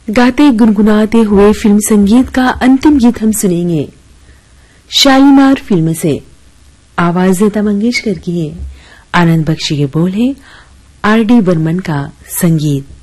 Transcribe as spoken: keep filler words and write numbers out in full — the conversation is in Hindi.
गाते गुनगुनाते हुए फिल्म संगीत का अंतिम गीत हम सुनेंगे शालीमार फिल्म से। आवाज लता मंगेशकर की है, आनंद बख्शी के बोल है, आर डी बर्मन का संगीत।